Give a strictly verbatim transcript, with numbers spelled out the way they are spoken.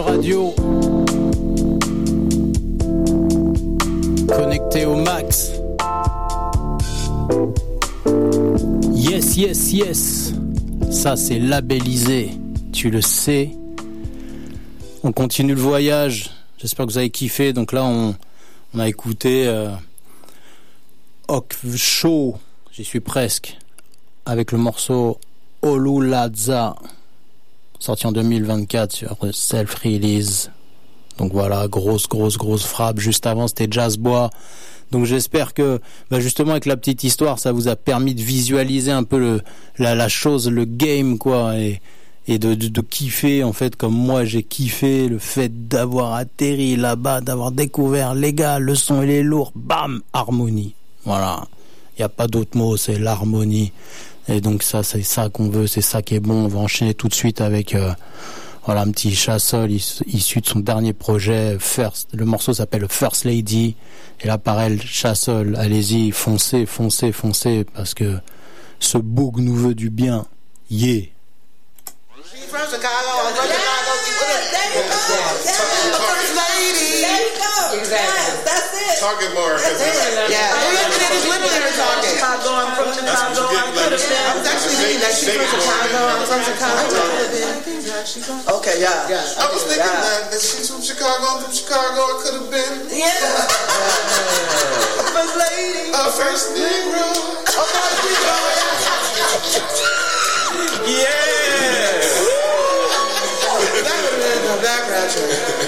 Radio connecté au max. Yes, yes, yes. Ça, c'est labellisé. Tu le sais. On continue le voyage. J'espère que vous avez kiffé. Donc là, on, on a écouté euh, Ok Show. J'y suis presque. Avec le morceau Olulaza, sorti en deux mille vingt-quatre sur Self Release. Donc voilà, grosse, grosse, grosse frappe. Juste avant, c'était Jazz Bois. Donc j'espère que, bah justement, avec la petite histoire, ça vous a permis de visualiser un peu le, la, la chose, le game, quoi, et, et de, de, de kiffer, en fait, comme moi j'ai kiffé le fait d'avoir atterri là-bas, d'avoir découvert les gars, le son il est lourd, bam, harmonie. Voilà. Il n'y a pas d'autre mot, c'est l'harmonie. Et donc ça, c'est ça qu'on veut, c'est ça qui est bon. On va enchaîner tout de suite avec euh, voilà, un petit Chassol issu de son dernier projet, First. Le morceau s'appelle First Lady. Et là, pareil, Chassol, allez-y, foncez, foncez, foncez, parce que ce boug nous veut du bien. Yeah. Talking more. Yeah. It's literally her talking. Chicago, I'm from Chicago. I could have been. I was actually thinking that she's from Chicago. I'm from Chicago. Okay, yeah. yeah. I was thinking yeah. that, that she's from Chicago. I'm from Chicago. I could have been. Yeah. First lady. A first Negro. A first Negro. Yeah. That would have been the background track.